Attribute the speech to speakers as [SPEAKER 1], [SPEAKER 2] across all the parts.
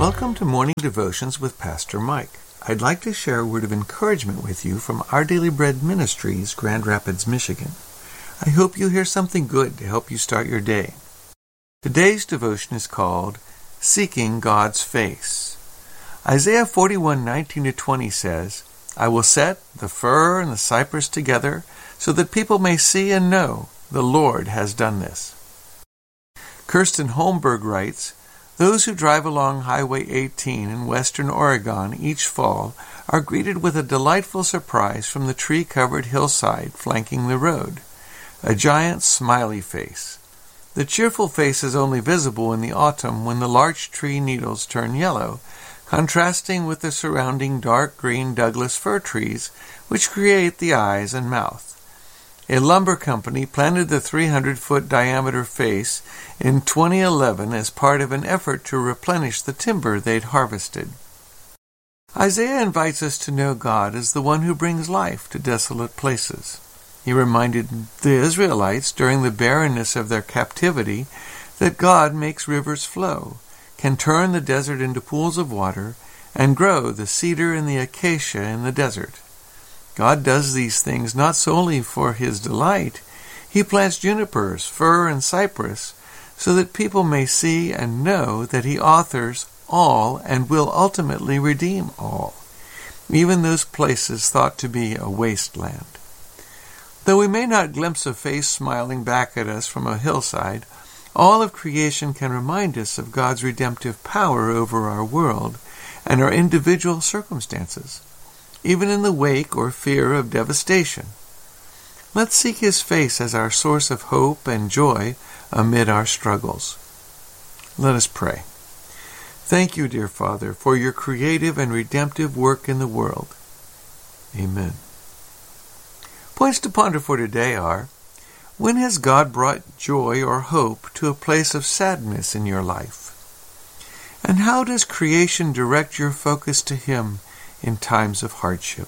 [SPEAKER 1] Welcome to Morning Devotions with Pastor Mike. I'd like to share a word of encouragement with you from Our Daily Bread Ministries, Grand Rapids, Michigan. I hope you'll hear something good to help you start your day. Today's devotion is called Seeking God's Face. Isaiah 41:19-20 says, I will set the fir and the cypress together so that people may see and know the Lord has done this. Kirsten Holmberg writes, those who drive along Highway 18 in western Oregon each fall are greeted with a delightful surprise from the tree-covered hillside flanking the road, a giant smiley face. The cheerful face is only visible in the autumn when the larch tree needles turn yellow, contrasting with the surrounding dark green Douglas fir trees which create the eyes and mouth. A lumber company planted the 300-foot diameter face in 2011 as part of an effort to replenish the timber they'd harvested. Isaiah invites us to know God as the one who brings life to desolate places. He reminded the Israelites during the barrenness of their captivity that God makes rivers flow, can turn the desert into pools of water, and grow the cedar and the acacia in the desert. God does these things not solely for His delight. He plants junipers, fir, and cypress so that people may see and know that He authors all and will ultimately redeem all, even those places thought to be a wasteland. Though we may not glimpse a face smiling back at us from a hillside, all of creation can remind us of God's redemptive power over our world and our individual circumstances, even in the wake or fear of devastation. Let's seek His face as our source of hope and joy amid our struggles. Let us pray. Thank you, dear Father, for your creative and redemptive work in the world. Amen. Points to ponder for today are, when has God brought joy or hope to a place of sadness in your life? And how does creation direct your focus to Him in times of hardship?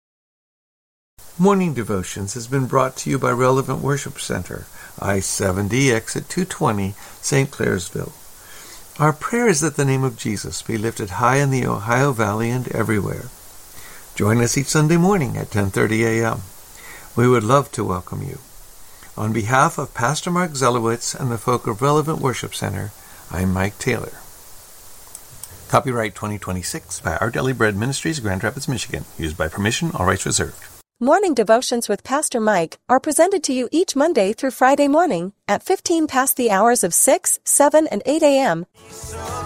[SPEAKER 1] Morning Devotions has been brought to you by Relevant Worship Center, I-70, exit 220, St. Clairsville. Our prayer is that the name of Jesus be lifted high in the Ohio Valley and everywhere. Join us each Sunday morning at 10:30 a.m. We would love to welcome you. On behalf of Pastor Mark Zelowitz and the folk of Relevant Worship Center, I'm Mike Taylor. Copyright 2026 by Our Daily Bread Ministries, Grand Rapids, Michigan. Used by permission, all rights reserved.
[SPEAKER 2] Morning Devotions with Pastor Mike are presented to you each Monday through Friday morning at 15 past the hours of 6, 7, and 8 a.m.